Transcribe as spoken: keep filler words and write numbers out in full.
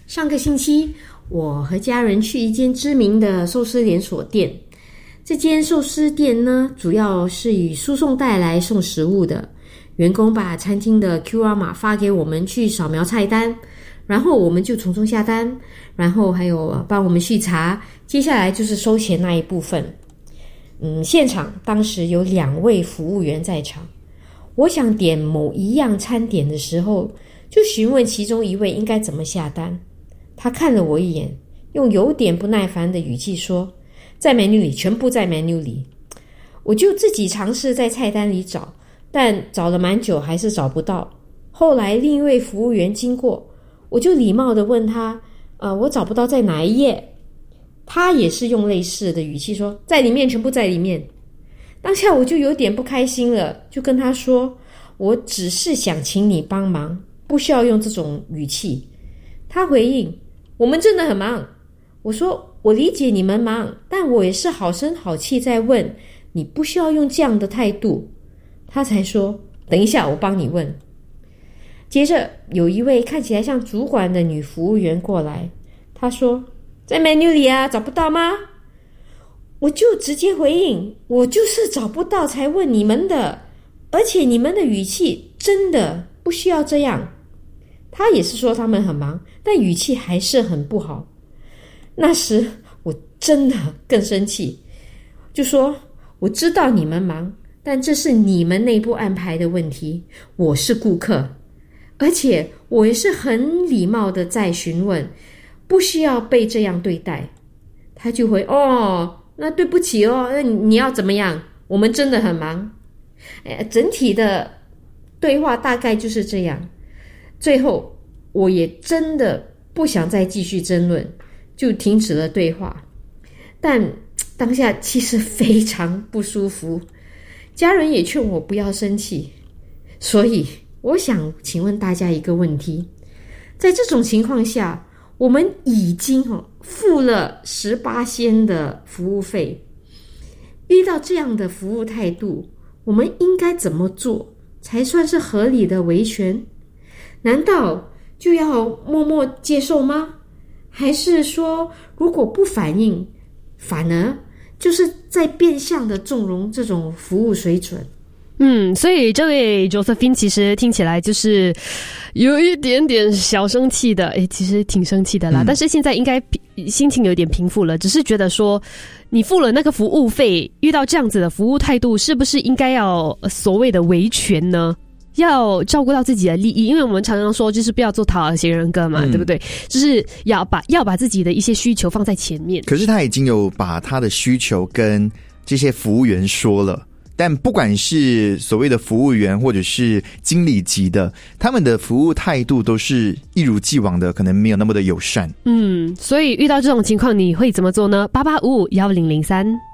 上个星期，我和家人去一间知名的寿司连锁店。这间寿司店呢，主要是以输送带来送食物的。员工把餐厅的 Q R 码发给我们去扫描菜单，然后我们就从中下单，然后还有帮我们续茶，接下来就是收钱那一部分。嗯，现场当时有两位服务员在场。我想点某一样餐点的时候，就询问其中一位应该怎么下单。他看了我一眼，用有点不耐烦的语气说，在 menu 里，全部在 menu 里。我就自己尝试在菜单里找，但找了蛮久还是找不到。后来另一位服务员经过，我就礼貌地问他，呃，我找不到在哪一页。他也是用类似的语气说，在里面，全部在里面。当下我就有点不开心了，就跟他说，我只是想请你帮忙，不需要用这种语气。他回应，我们真的很忙。我说，我理解你们忙，但我也是好声好气在问，你不需要用这样的态度。他才说，等一下我帮你问。接着有一位看起来像主管的女服务员过来，她说，在 menu 里啊，找不到吗？我就直接回应，我就是找不到才问你们的，而且你们的语气真的不需要这样。他也是说他们很忙，但语气还是很不好。那时我真的更生气，就说，我知道你们忙，但这是你们内部安排的问题，我是顾客，而且我也是很礼貌的在询问，不需要被这样对待。他就回，哦，那对不起哦，那你要怎么样？我们真的很忙。哎，整体的对话大概就是这样。最后我也真的不想再继续争论，就停止了对话。但当下其实非常不舒服，家人也劝我不要生气。所以我想请问大家一个问题，在这种情况下，我们已经付了 百分之十八 的服务费，遇到这样的服务态度，我们应该怎么做才算是合理的维权？难道就要默默接受吗？还是说如果不反应，反而就是在变相的纵容这种服务水准？ 嗯，所以这位 Josephine 其实听起来就是有一点点小生气的，诶，其实挺生气的啦，嗯，但是现在应该心情有点平复了，只是觉得说你付了那个服务费，遇到这样子的服务态度，是不是应该要所谓的维权呢？要照顾到自己的利益，因为我们常常说就是不要做讨好型人格嘛，嗯，对不对？就是要把要把自己的一些需求放在前面。 可是他已经有把他的需求跟这些服务员说了，但不管是所谓的服务员或者是经理级的，他们的服务态度都是一如既往的，可能没有那么的友善。 嗯，所以遇到这种情况你会怎么做呢？八八五五一零零三